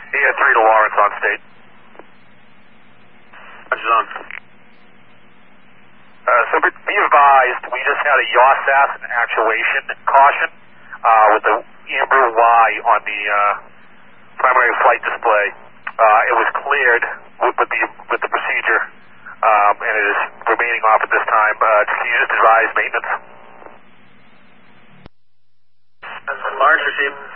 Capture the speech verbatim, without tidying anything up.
E A three to Lawrence on state. What's on? Uh, so be be advised, we just had a yaw assassin actuation caution uh, with the amber Y on the uh, primary flight display. Uh, it was cleared with, with the with the procedure, um, and it is remaining off at this time. Uh, can you just advise maintenance? Lawrence received.